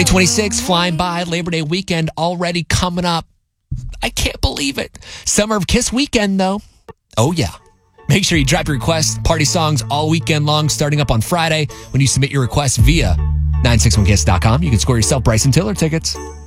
2026 flying by. Labor Day weekend already coming up. I can't believe it. Summer of Kiss weekend, though. Oh, yeah. Make sure you drop your request. Party songs all weekend long, starting up on Friday. When you submit your request via 961kiss.com, you can score yourself Bryson Tiller tickets.